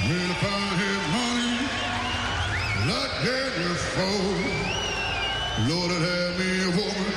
Well, if I had money like had your phone, Lord, I'd have me a woman